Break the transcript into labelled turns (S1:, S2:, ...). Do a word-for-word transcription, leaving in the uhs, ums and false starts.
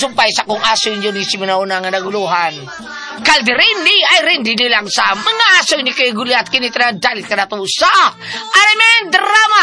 S1: sumpay sa kung aso yun ni si Manauna nga naguluhan. Kaldirindi ay rindi nilang sa mga aso ni kay Guliat kinitra dalit ka na to sa Aramen Drama